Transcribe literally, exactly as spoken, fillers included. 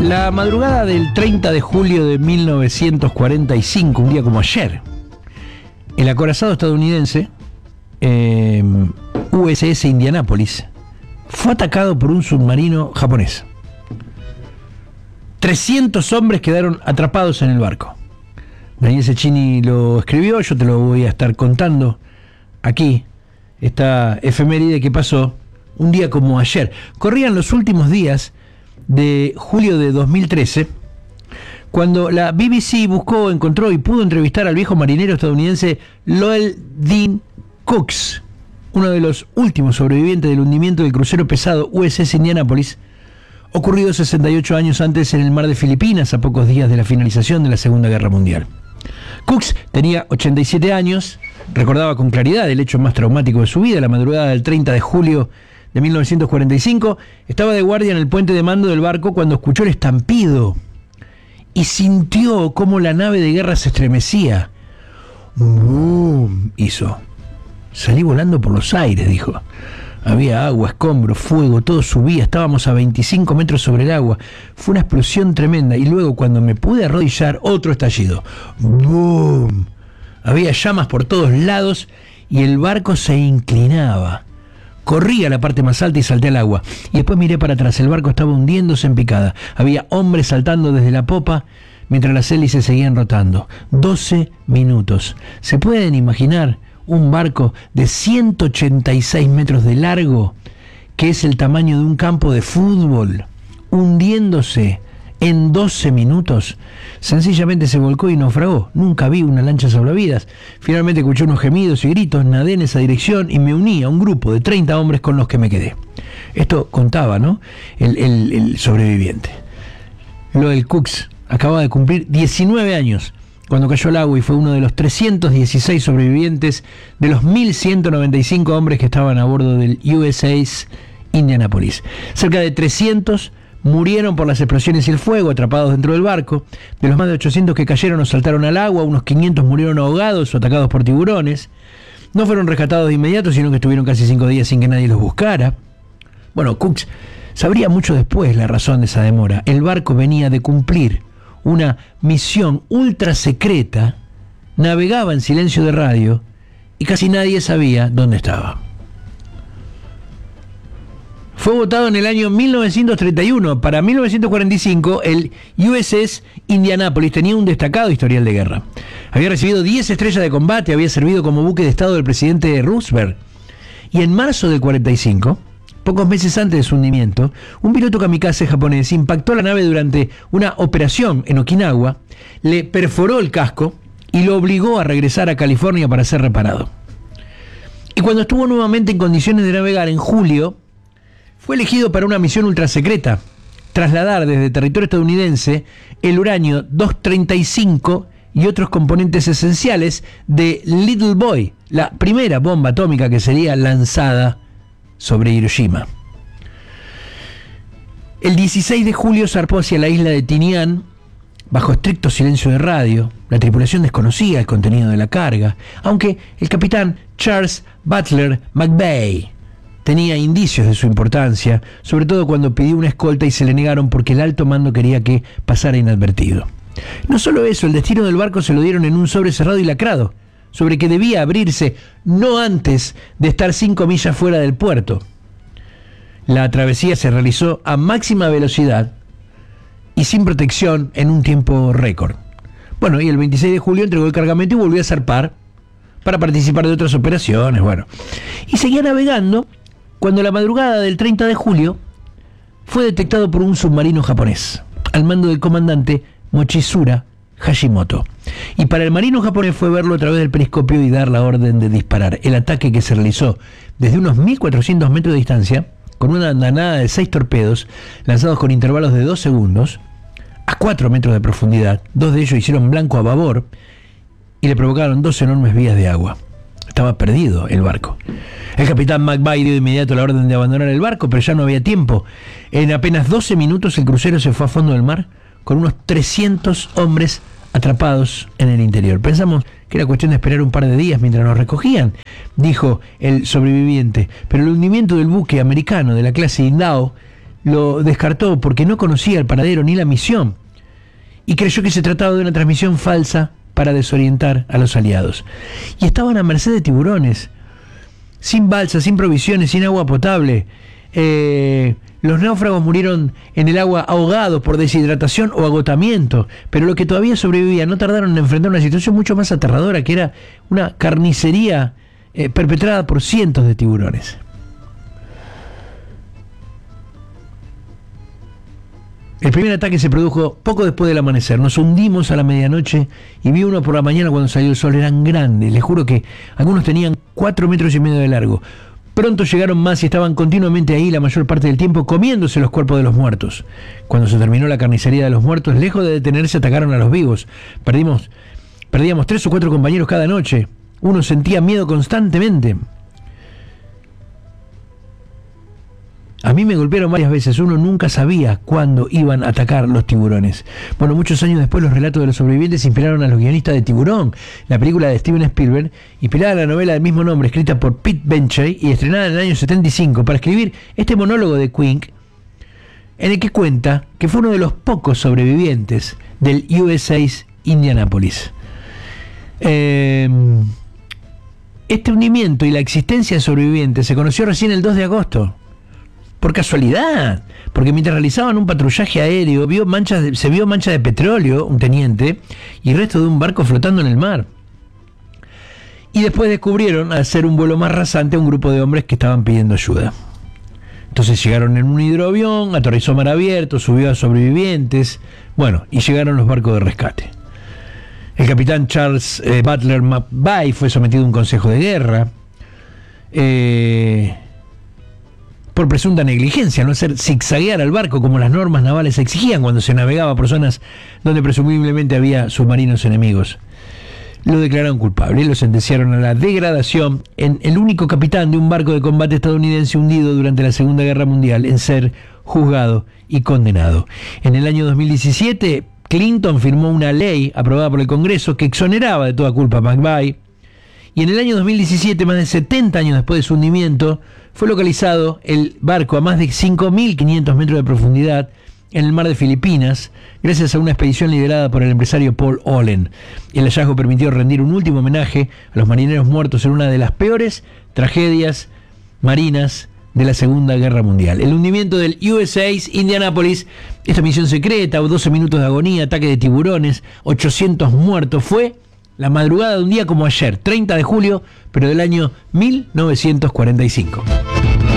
La madrugada del treinta de julio de mil novecientos cuarenta y cinco, un día como ayer, el acorazado estadounidense eh, U S S Indianapolis fue atacado por un submarino japonés. trescientos hombres quedaron atrapados en el barco. Daniel Cecchini lo escribió, yo te lo voy a estar contando aquí, esta efeméride que pasó un día como ayer. Corrían los últimos días de julio de dos mil trece, cuando la B B C buscó, encontró y pudo entrevistar al viejo marinero estadounidense Lowell Dean Cooks, uno de los últimos sobrevivientes del hundimiento del crucero pesado U S S Indianapolis, ocurrido sesenta y ocho años antes en el mar de Filipinas, a pocos días de la finalización de la Segunda Guerra Mundial. Cooks tenía ochenta y siete años, recordaba con claridad el hecho más traumático de su vida, la madrugada del treinta de julio de mil novecientos cuarenta y cinco, estaba de guardia en el puente de mando del barco cuando escuchó el estampido y sintió cómo la nave de guerra se estremecía. ¡Bum! Hizo. Salí volando por los aires, dijo. Había agua, escombros, fuego, todo subía, estábamos a veinticinco metros sobre el agua. Fue una explosión tremenda y luego cuando me pude arrodillar, otro estallido. ¡Bum! Había llamas por todos lados y el barco se inclinaba. Corrí a la parte más alta y salté al agua. Y después miré para atrás. El barco estaba hundiéndose en picada. Había hombres saltando desde la popa mientras las hélices seguían rotando. doce minutos. ¿Se pueden imaginar un barco de ciento ochenta y seis metros de largo, que es el tamaño de un campo de fútbol, hundiéndose en doce minutos? Sencillamente se volcó y naufragó. Nunca vi una lancha salvavidas. Finalmente escuché unos gemidos y gritos, nadé en esa dirección y me uní a un grupo de treinta hombres con los que me quedé. Esto contaba, ¿no?, el, el, el sobreviviente. Lowell Cooks acababa de cumplir diecinueve años cuando cayó al agua y fue uno de los trescientos dieciséis sobrevivientes de los mil ciento noventa y cinco hombres que estaban a bordo del U S S Indianapolis. Cerca de trescientos murieron por las explosiones y el fuego, atrapados dentro del barco. De los más de ochocientos que cayeron o saltaron al agua, unos quinientos murieron ahogados o atacados por tiburones. No fueron rescatados de inmediato, sino que estuvieron casi cinco días sin que nadie los buscara. Bueno, Cooks sabría mucho después la razón de esa demora. El barco venía de cumplir una misión ultra secreta, navegaba en silencio de radio y casi nadie sabía dónde estaba. Fue votado en el año mil novecientos treinta y uno. Para mil novecientos cuarenta y cinco, el U S S Indianapolis tenía un destacado historial de guerra. Había recibido diez estrellas de combate, había servido como buque de estado del presidente Roosevelt. Y en marzo del cuarenta y cinco, pocos meses antes de su hundimiento, un piloto kamikaze japonés impactó la nave durante una operación en Okinawa, le perforó el casco y lo obligó a regresar a California para ser reparado. Y cuando estuvo nuevamente en condiciones de navegar en julio, fue elegido para una misión ultrasecreta, trasladar desde territorio estadounidense el uranio doscientos treinta y cinco y otros componentes esenciales de Little Boy, la primera bomba atómica que sería lanzada sobre Hiroshima. El dieciséis de julio zarpó hacia la isla de Tinian bajo estricto silencio de radio. La tripulación desconocía el contenido de la carga, aunque el capitán Charles Butler McVeigh tenía indicios de su importancia, sobre todo cuando pidió una escolta y se le negaron porque el alto mando quería que pasara inadvertido. No solo eso, el destino del barco se lo dieron en un sobre cerrado y lacrado, sobre que debía abrirse no antes de estar cinco millas fuera del puerto. La travesía se realizó a máxima velocidad y sin protección en un tiempo récord. Bueno, y el veintiséis de julio entregó el cargamento y volvió a zarpar para participar de otras operaciones, bueno. Y seguía navegando cuando la madrugada del treinta de julio fue detectado por un submarino japonés, al mando del comandante Mochizura Hashimoto. Y para el marino japonés fue verlo a través del periscopio y dar la orden de disparar. El ataque, que se realizó desde unos mil cuatrocientos metros de distancia, con una andanada de seis torpedos, lanzados con intervalos de dos segundos, a cuatro metros de profundidad. Dos de ellos hicieron blanco a babor y le provocaron dos enormes vías de agua. Estaba perdido el barco. El capitán McVeigh dio de inmediato la orden de abandonar el barco, pero ya no había tiempo. En apenas doce minutos el crucero se fue a fondo del mar con unos trescientos hombres atrapados en el interior. Pensamos que era cuestión de esperar un par de días mientras nos recogían, dijo el sobreviviente, pero el hundimiento del buque americano de la clase Indao lo descartó porque no conocía el paradero ni la misión y creyó que se trataba de una transmisión falsa para desorientar a los aliados. Y estaban a merced de tiburones, sin balsa, sin provisiones, sin agua potable. Eh, los náufragos murieron en el agua ahogados por deshidratación o agotamiento, pero los que todavía sobrevivían no tardaron en enfrentar una situación mucho más aterradora, que era una carnicería eh, perpetrada por cientos de tiburones. El primer ataque se produjo poco después del amanecer. Nos hundimos a la medianoche y vi uno por la mañana cuando salió el sol. Eran grandes, les juro que algunos tenían cuatro metros y medio de largo. Pronto llegaron más y estaban continuamente ahí la mayor parte del tiempo comiéndose los cuerpos de los muertos. Cuando se terminó la carnicería de los muertos, lejos de detenerse, atacaron a los vivos. Perdimos, perdíamos tres o cuatro compañeros cada noche. Uno sentía miedo constantemente. A mí me golpearon varias veces, uno nunca sabía cuándo iban a atacar los tiburones. Bueno, muchos años después los relatos de los sobrevivientes inspiraron a los guionistas de Tiburón, la película de Steven Spielberg, inspirada en la novela del mismo nombre, escrita por Pete Benchley y estrenada en el año setenta y cinco, para escribir este monólogo de Quink, en el que cuenta que fue uno de los pocos sobrevivientes del U S S Indianapolis. Eh, este hundimiento y la existencia de sobrevivientes se conoció recién el dos de agosto. Por casualidad, porque mientras realizaban un patrullaje aéreo vio manchas de, se vio mancha de petróleo, un teniente, y el resto de un barco flotando en el mar. Y después descubrieron, al hacer un vuelo más rasante, a un grupo de hombres que estaban pidiendo ayuda. Entonces llegaron en un hidroavión, aterrizó mar abierto, subió a sobrevivientes, bueno, y llegaron los barcos de rescate. El capitán Charles eh, Butler McVay fue sometido a un consejo de guerra. Eh... por presunta negligencia, no hacer zigzaguear al barco como las normas navales exigían cuando se navegaba por zonas donde presumiblemente había submarinos enemigos. Lo declararon culpable y lo sentenciaron a la degradación en el único capitán de un barco de combate estadounidense hundido durante la Segunda Guerra Mundial en ser juzgado y condenado. En el año dos mil diecisiete, Clinton firmó una ley aprobada por el Congreso que exoneraba de toda culpa a McVay. Y en el año dos mil diecisiete, más de setenta años después de su hundimiento, fue localizado el barco a más de cinco mil quinientos metros de profundidad en el mar de Filipinas, gracias a una expedición liderada por el empresario Paul Olin. El hallazgo permitió rendir un último homenaje a los marineros muertos en una de las peores tragedias marinas de la Segunda Guerra Mundial. El hundimiento del U S S Indianapolis, esta misión secreta, doce minutos de agonía, ataque de tiburones, ochocientos muertos, fue la madrugada de un día como ayer, treinta de julio, pero del año mil novecientos cuarenta y cinco.